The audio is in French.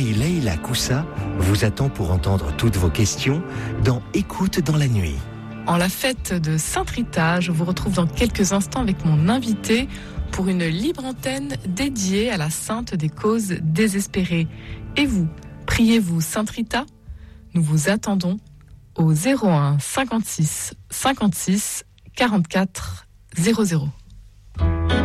Marie Leila Koussa vous attend pour entendre toutes vos questions dans Écoute dans la nuit. En la fête de Sainte Rita, je vous retrouve dans quelques instants avec mon invité pour une libre antenne dédiée à la sainte des causes désespérées. Et vous, priez-vous Sainte Rita ? Nous vous attendons au 01 56 56 44 00.